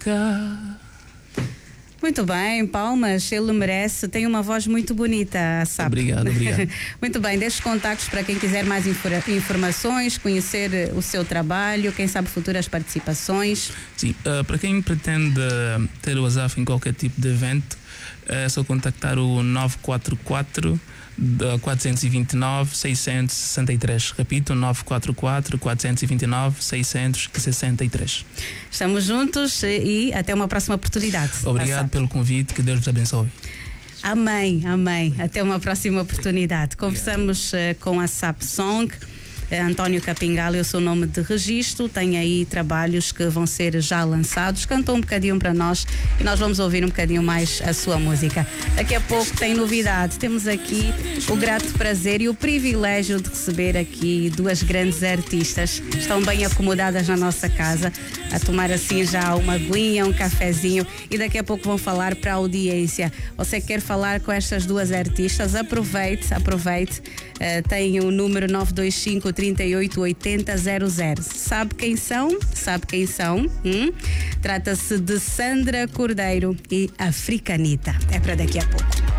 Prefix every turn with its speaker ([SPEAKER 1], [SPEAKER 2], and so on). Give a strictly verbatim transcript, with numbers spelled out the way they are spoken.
[SPEAKER 1] cá.
[SPEAKER 2] Muito bem, palmas, ele merece, tem uma voz muito bonita, sabe?
[SPEAKER 1] Obrigado, obrigado.
[SPEAKER 2] Muito bem, deixe os contactos para quem quiser mais infor- informações, conhecer o seu trabalho, quem sabe futuras participações.
[SPEAKER 1] Sim, uh, para quem pretende uh, ter o Azaf em qualquer tipo de evento, é só contactar o nove quatro quatro, quatro dois nove, seis seis três. Repito, nove quatro quatro, quatro dois nove, seis seis três.
[SPEAKER 2] Estamos juntos e até uma próxima oportunidade.
[SPEAKER 1] Obrigado pelo convite, que Deus te abençoe.
[SPEAKER 2] Amém, amém. Até uma próxima oportunidade. Conversamos uh, com a S A P Song. António Capingal é o seu nome de registro, tem aí trabalhos que vão ser já lançados. Cantou um bocadinho para nós e nós vamos ouvir um bocadinho mais a sua música. Daqui a pouco tem novidade. Temos aqui o grato prazer e o privilégio de receber aqui duas grandes artistas. Estão bem acomodadas na nossa casa, a tomar assim já uma aguinha, um cafezinho, e daqui a pouco vão falar para a audiência. Você quer falar com estas duas artistas? Aproveite, aproveite. Uh, tem o número nove dois cinco, três oito oito zero zero zero. Sabe quem são? Sabe quem são? Hum? Trata-se de Sandra Cordeiro e Africanita. É para daqui a pouco.